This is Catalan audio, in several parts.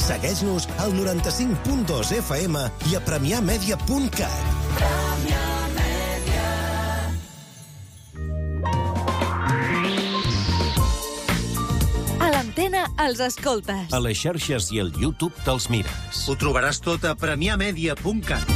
Segueix-nos al 95.2 FM i a premiamedia.cat. A l'antena els escoltes. A les xarxes i al YouTube te'ls mires. Ho trobaràs tot a premiamedia.cat.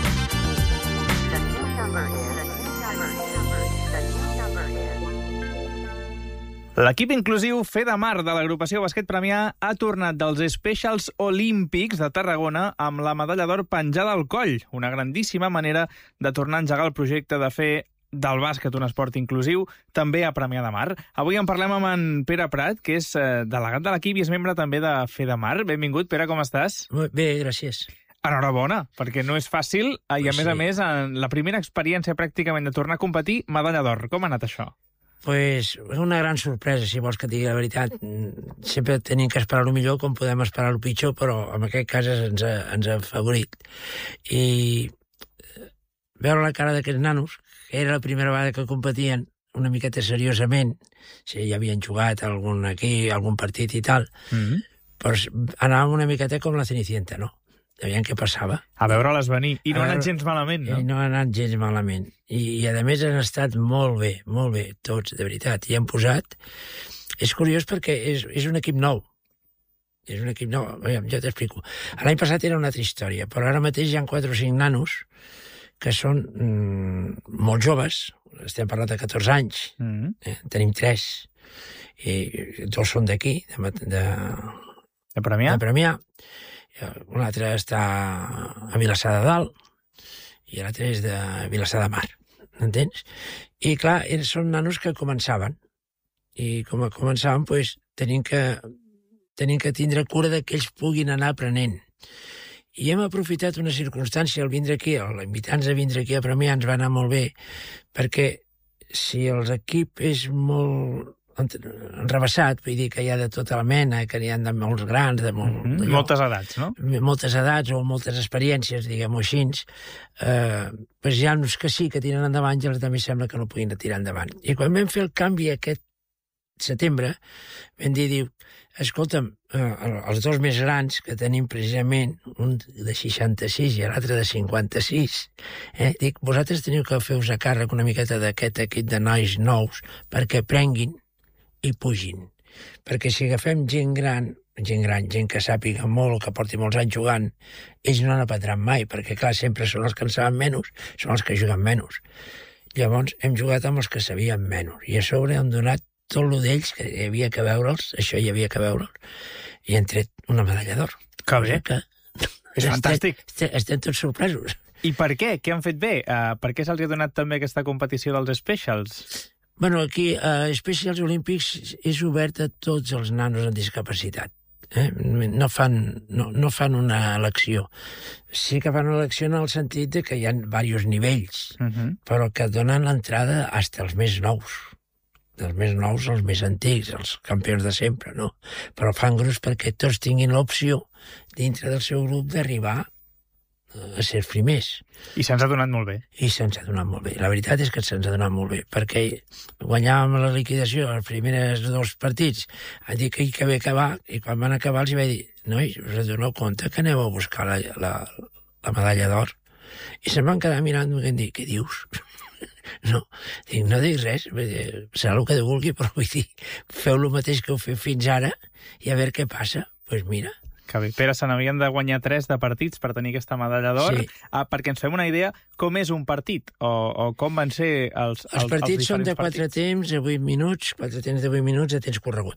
L'equip inclusiu Fe de Mar de l'agrupació Basquet Premià ha tornat dels Specials Olímpics de Tarragona amb la medalla d'or penjada al coll. Una grandíssima manera de tornar a engegar el projecte de fer del bàsquet un esport inclusiu, també a Premià de Mar. Avui en parlem amb en Pere Prat, que és delegat de l'equip i és membre també de Fe de Mar. Benvingut, Pere, com estàs? Bé, gràcies. Enhorabona, perquè no és fàcil i, a més, en la primera experiència pràcticament de tornar a competir, medalla d'or. Com ha anat això? Pues una gran sorpresa, si vols que et digui la veritat. Sempre tenim que esperar el millor com podem esperar el pitjor, però en aquest cas ens ha favorit. I veure la cara d'aquests nanos, que era la primera vegada que competien una miqueta seriosament, si ja havien jugat algun partit i tal, doncs anàvem una miqueta com la Cenicienta, no? Aviam què passava. A veure-les venir. I no ha anat gens malament, no? I no ha anat gens malament. I a més han estat molt bé, tots, de veritat. I han posat... És curiós perquè és un equip nou. És un equip nou. Aviam, jo t'explico. L'any passat era una altra història, però ara mateix hi ha 4 o 5 nanos que són molt joves. Estem parlant de 14 anys. Tenim 3. I 2 són d'aquí, de Premià. De Premià. Un altre està a Vilassar de Dalt i l'altre és de Vilassar de Mar, entens? I clar, són nanos que començaven i com començaven, doncs, tenim que tindre cura que ells puguin anar aprenent. I hem aprofitat una circumstància al vindre aquí, invitar-nos a vindre aquí a Premià ens va anar molt bé, perquè si l'equip és molt enrevessat, vull dir que hi ha de tota la mena, que n'hi ha de molts grans, de moltes edats, no? Moltes edats o moltes experiències, diguem-ho així, doncs hi ha uns que sí que tiren endavant i els altres sembla que no puguin tirar endavant. I quan vam fer el canvi aquest setembre, vam dir, escolta'm, els 2 més grans que tenim precisament, un de 66 i l'altre de 56, dic, vosaltres teniu que fer-vos a càrrec una miqueta d'aquest equip de nois nous perquè prenguin i pugin. Perquè si agafem gent gran, gent que sàpiga molt, que porti molts anys jugant, ells no n'aprendran mai, perquè clar, sempre són els que en saben menys, són els que juguen menys. Llavors hem jugat amb els que sabien menys, i a sobre hem donat tot el d'ells, que hi havia que veure'ls, això hi havia que veure'ls, i hem tret una medalla d'or. Que bé. És fantàstic. Estem tots sorpresos. I per què? Què han fet bé? Per què se'ls ha donat també aquesta competició dels Specials? Bueno, aquí a Specials Olímpics és obert a tots els nanos amb discapacitat. No fan una elecció. Sí que fan una elecció en el sentit de que hi ha diversos nivells, però que donen l'entrada fins als més nous. Dels més nous als més antics, els campions de sempre, no? Però fan grups perquè tots tinguin l'opció, dintre del seu grup, d'arribar a ser primers. I se'ns ha donat molt bé. I se'ns ha donat molt bé. La veritat és que se'ns ha donat molt bé, perquè guanyàvem la liquidació els primers 2 partits, han dit que hi havia acabar, i quan van acabar els vaig dir, nois, us adoneu compte que aneu a buscar la medalla d'or? I se'm van quedar mirant i em dir, què dius? No dic res, serà el que vulgui, però vull dir, feu el mateix que heu fet fins ara i a veure què passa. Doncs mira. Que bé. Pere, se n'havien de guanyar 3 de partits per tenir aquesta medalla d'or. Sí. Perquè ens fem una idea com és un partit o com van ser els partits són de 4 temps de 8 minuts, 4 temps de 8 minuts de temps corregut.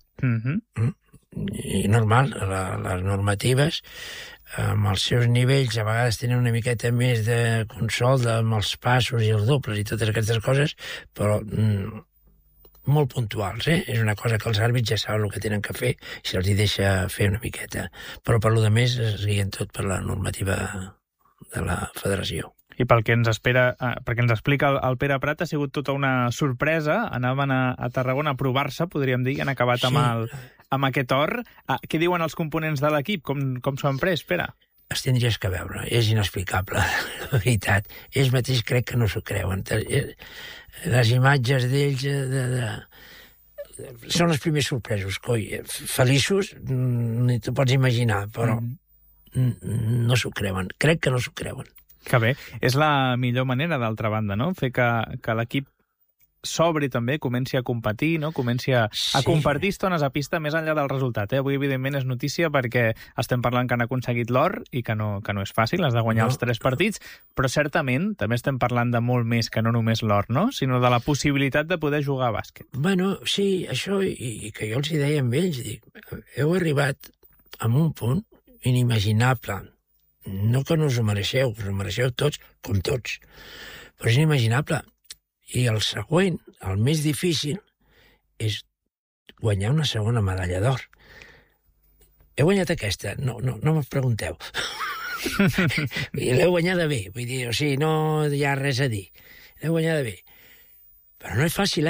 I normal, les normatives amb els seus nivells a vegades tenen una miqueta més de consol amb els passos i els dobles i totes aquestes coses, però molt puntuals, És una cosa que els àrbits ja saben el que tenen que fer i se'ls deixa fer una miqueta. Però per lo de més es guien tot per la normativa de la federació. I pel que ens espera, perquè ens explica el Pere Prat, ha sigut tota una sorpresa. Anaven a Tarragona a provar-se, podríem dir, i han acabat amb aquest or. Què diuen els components de l'equip? Com s'ho han pres, Pere? Els tindries que veure, és inexplicable, la veritat. Ells mateix crec que no s'ho creuen. Les imatges d'ells, són els primers sorpresos, coi. Feliços, ni t'ho pots imaginar, però no s'ho creuen. Crec que no s'ho creuen. Que bé. És la millor manera, d'altra banda, no? Fer que l'equip s'obri també, comenci a competir, no? Comenci a compartir estones a pista més enllà del resultat. Avui, evidentment, és notícia perquè estem parlant que han aconseguit l'or i que no és fàcil, has de guanyar els 3 partits, però certament també estem parlant de molt més que no només l'or, no? Sinó de la possibilitat de poder jugar a bàsquet. Bueno, sí, això, i que jo els hi deia amb ells, dic, heu arribat a un punt inimaginable. No que no us ho mereixeu tots, com tots, però és inimaginable. I el següent, el més difícil, és guanyar una segona medalla d'or. He guanyat aquesta, no m'ho pregunteu. I l'he guanyada bé, vull dir, o sigui, no hi ha res a dir. L'he guanyada bé. Però no és fàcil,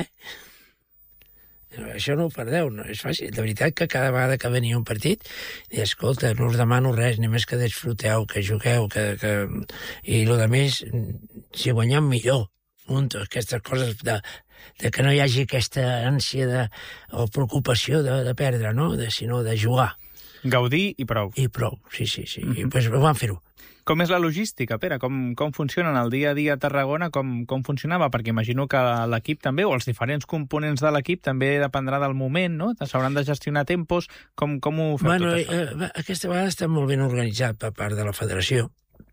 Això no ho perdeu, no és fàcil. De veritat que cada vegada que venia un partit, i escolta, no us demano res, només que disfruteu, que jugueu, i el de més, si guanyem millor. Aquestes coses de que no hi hagi aquesta ànsia o preocupació de perdre, no? Sinó de jugar. Gaudir i prou. I prou, sí. I doncs van fer-ho. Com és la logística, Pere? Com funciona el dia a dia a Tarragona? Com funcionava? Perquè imagino que l'equip també, o els diferents components de l'equip, també dependrà del moment, no? S'hauran de gestionar tempos. Com ho feu tot això? Aquesta vegada està molt ben organitzat per part de la federació.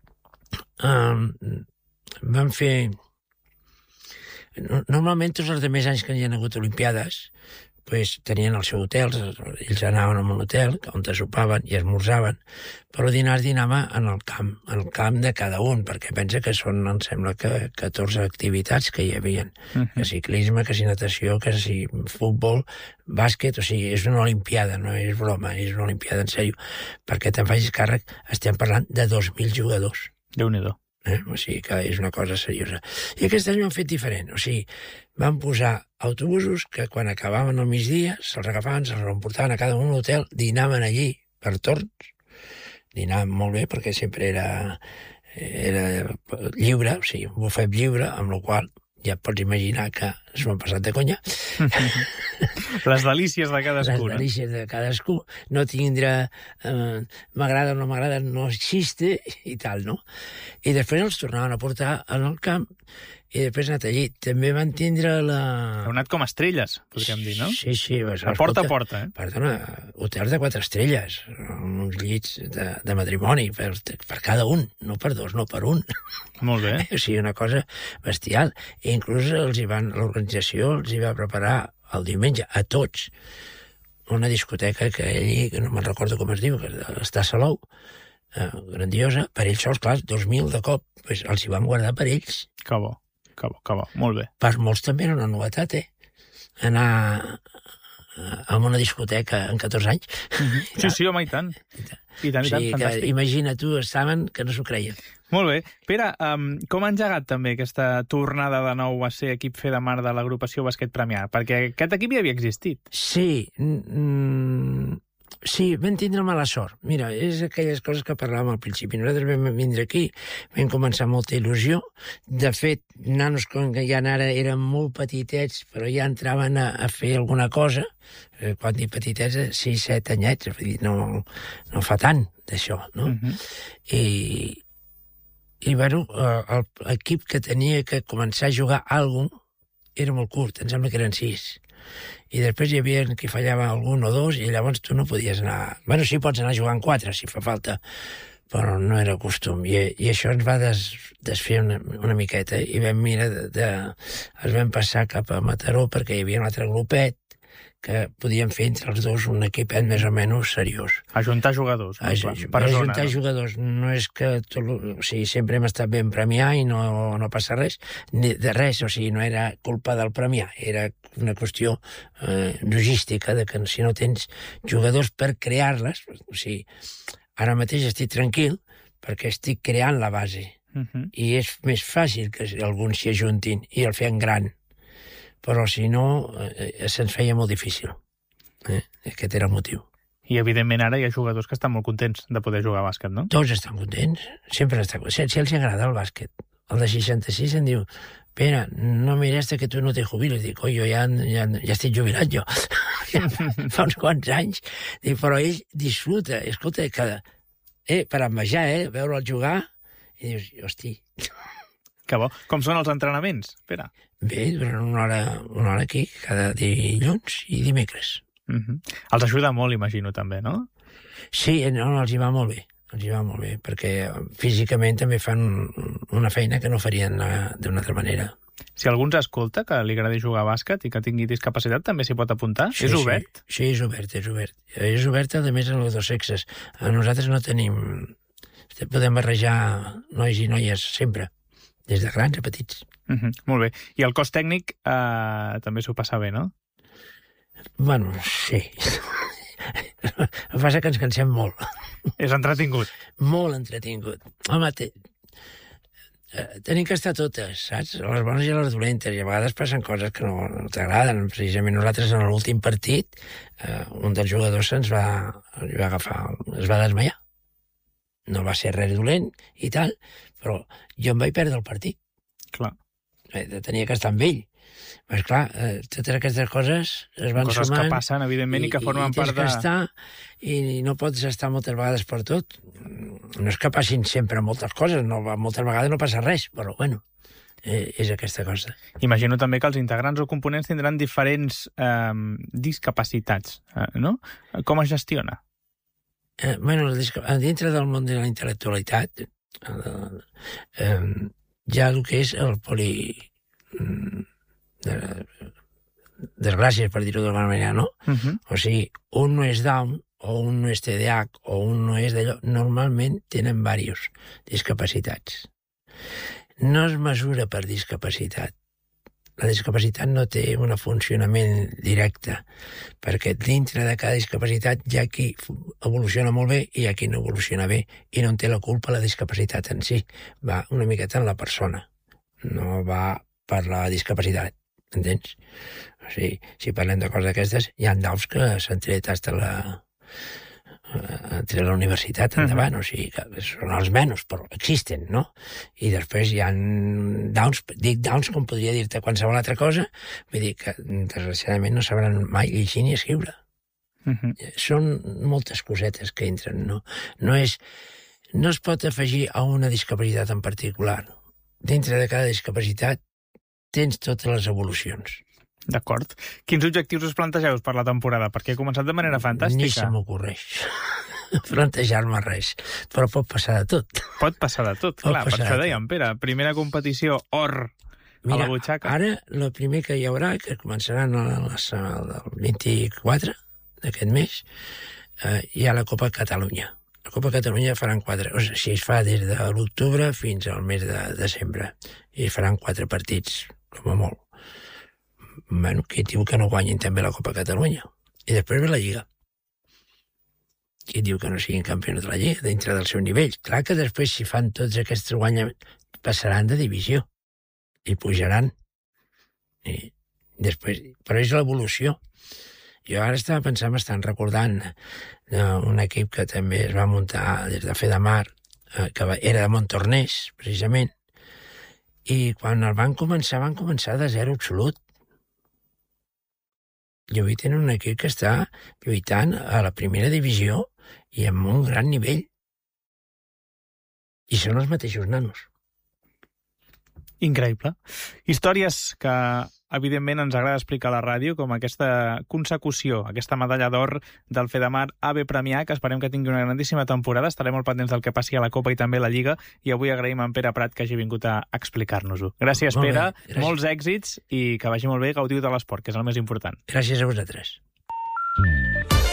Van fer... Normalment, tots els demés anys que hi ha hagut Olimpiades, tenien el seu hotel, ells anaven a un hotel on sopaven i esmorzaven, però dinaven en el camp de cada un, perquè pensa que són, em sembla, que 14 activitats que hi havia. Que ciclisme, que si natació, que si futbol, bàsquet, o sigui, és una olimpiada, no és broma, és una olimpiada en sèrio, perquè te'n facis càrrec, estem parlant de 2.000 jugadors. Déu-n'hi-do. O sigui que és una cosa seriosa. I aquest any ho han fet diferent, o sigui, van posar autobusos que quan acabaven al migdia se'ls agafaven, se'ls emportaven a cada un a l'hotel, dinaven allí per torns, dinaven molt bé perquè sempre era lliure, o sigui, un bufet lliure, amb la qual ja et pots imaginar que s'ho han passat de conya. Les delícies de cadascú. Les delícies de cadascú. No tindre m'agrada o no m'agrada, no existe i tal, no? I després els tornaven a portar en el camp i després anat allí. També van tindre Heu anat com estrelles, podríem dir, no? Sí. A porta a porta, Perdona, hotels de 4 estrelles, amb uns llits de matrimoni per cada un, no per 2, no per un. Molt bé. O sigui, una cosa bestial. I inclús l'organització els hi va preparar el diumenge a tots una discoteca que allí, que no me'n recordo com es diu, que està a Salou, grandiosa, per ells sols, clar, 2.000 de cop, els hi van guardar per ells. Que bo, molt bé. Per molts també era una novetat, anar a una discoteca en 14 anys. Sí, home, i tant. I tant, fantàstic. Imagina tu, estaven que no s'ho creien. Molt bé. Pere, com ha engegat també aquesta tornada de nou a ser equip Fer de Mar de l'agrupació Bàsquet Premià? Perquè aquest equip ja havia existit. Sí, vam tindre mala sort. Mira, és aquelles coses que parlàvem al principi. Nosaltres vam vindre aquí, vam començar molta il·lusió. De fet, nanos com que ja ara eren molt petitets, però ja entraven a fer alguna cosa. Quan dic petitets, 6-7 anyets, no fa tant d'això, no? I bueno, l'equip que tenia que començar a jugar alguna cosa era molt curt, em sembla que eren 6. I després hi havia qui fallava algun o 2 i llavors tu no podies anar... Bueno, sí, pots anar jugant 4 si fa falta, però no era costum. I això ens va desfer una miqueta i vam es vam passar cap a Mataró perquè hi havia un altre grupet que podíem fer entre els dos un equipet més o menys seriós. Ajuntar jugadors. Ajuntar jugadors. No és que... O sigui, sempre hem estat ben Premià i no passa res. De res, o sigui, no era culpa del Premià. Era una qüestió logística de que si no tens jugadors per crear-les... O sigui, ara mateix estic tranquil perquè estic creant la base. I és més fàcil que alguns s'hi ajuntin i el fem gran. Però si no, se'ns feia molt difícil. Aquest era el motiu. I, evidentment, ara hi ha jugadors que estan molt contents de poder jugar a bàsquet, no? Tots estan contents. Sempre estan contents. Si els agrada el bàsquet. El de 66 em diu, Pere, no mires que tu no te jubiles. Dic, jo ja estic jubilat, jo. Fa uns quants anys. Dic, però ell disfruta. Escolta, per envejar, veure'l jugar, i dius, hosti. Que bo. Com són els entrenaments, Pere? Bé, durant una hora aquí, cada dilluns i dimecres. Els ajuda molt, imagino, també, no? Sí, no, els hi va molt bé. Els hi va molt bé, perquè físicament també fan una feina que no farien d'una altra manera. Si algú ens escolta que li agradi jugar a bàsquet i que tingui discapacitat, també s'hi pot apuntar? Sí, és obert? Sí, és obert. És obert, a més, en els dos sexes. Nosaltres no tenim... Podem barrejar nois i noies sempre, des de grans a petits. Molt bé. I el cos tècnic també s'ho passa bé, no? Bueno, sí. El que passa que ens cansem molt. És entretingut. Molt entretingut. Home, tenim que estar totes, saps? Les bones i les dolentes, i a vegades passen coses que no t'agraden. Precisament nosaltres, en l'últim partit, un dels jugadors es va desmaiar. No va ser res dolent i tal, però jo em vaig perdre el partit. Clar. Tenia que estar amb ell. Però, esclar, totes aquestes coses es van coses sumant... que passen, evidentment, i que formen part de... tens que estar, i no pots estar moltes vegades per tot. No és que passin sempre moltes coses, moltes vegades no passa res, però, bueno, és aquesta cosa. Imagino també que els integrants o components tindran diferents discapacitats, no? Com es gestiona? Bueno, dintre del món de la intel·lectualitat hi ha el que és el desgràcies, per dir-ho d'alguna manera, no? O sigui, un no és Down, o un no és TDAH, o un no és d'allò. Normalment tenen diversos discapacitats. No es mesura per discapacitat. La discapacitat no té un funcionament directe, perquè dintre de cada discapacitat hi ha qui evoluciona molt bé i hi ha qui no evoluciona bé, i no en té la culpa la discapacitat en si. Va una miqueta en la persona, no va per la discapacitat, entens? O sigui, si parlem de coses d'aquestes, hi ha daus que s'han tret fins a la universitat endavant, o sigui, que són els menys, però existen, no? I després hi ha downs, dic downs com podria dir-te qualsevol altra cosa, vull dir que desgraciadament no sabran mai llegir ni escriure. Són moltes cosetes que entren, no? No es pot afegir a una discapacitat en particular. Dintre de cada discapacitat tens totes les evolucions. D'acord. Quins objectius us plantegeu per la temporada? Perquè he començat de manera fantàstica. Ni se m'ocorreix plantejar-me res, però pot passar de tot. Pot passar de tot, clar, per això dèiem, Pere. Primera competició, or a la butxaca. Ara, el primer que hi haurà, que començaran el 24 d'aquest mes, hi ha la Copa Catalunya. La Copa Catalunya faran 4, o sigui, es fa des de l'octubre fins al mes de desembre, i faran 4 partits, com a molt. Bueno, qui diu que no guanyin també la Copa Catalunya? I després ve la Lliga. Qui diu que no siguin campions de la Lliga, dintre del seu nivell? Clar que després, si fan tots aquests guanyaments, passaran de divisió i pujaran. I després, però és l'evolució. Jo ara estava pensant, m'estan recordant un equip que també es va muntar des de Fedamar, que era de Montornès, precisament, i quan el van començar de zero absolut. I avui tenen un equip que està lluitant a la primera divisió i amb un gran nivell. I són els mateixos nanos. Increïble. Històries que, evidentment, ens agrada explicar a la ràdio, com aquesta consecució, aquesta medalla d'or del Fedamar AB Premià, que esperem que tingui una grandíssima temporada. Estarem molt pendents del que passi a la Copa i també a la Lliga, i avui agraïm a en Pere Prat que hagi vingut a explicar-nos-ho. Gràcies, Pere, molts èxits i que vagi molt bé, gaudiu de l'esport, que és el més important. Gràcies a vosaltres.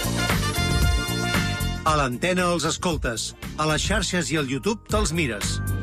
A l'antena els escoltes, a les xarxes i al YouTube te'ls mires.